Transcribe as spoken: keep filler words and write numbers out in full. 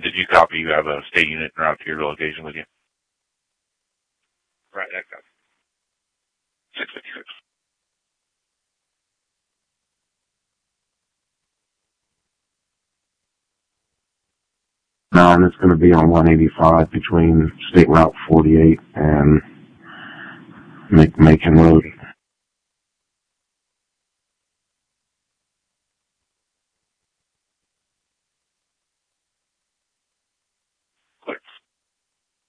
Did you copy? You have a state unit route to your location with you? Right, that copy. six fifty-six. No, and it's going to be on one eighty-five between State Route forty-eight and Macon Road.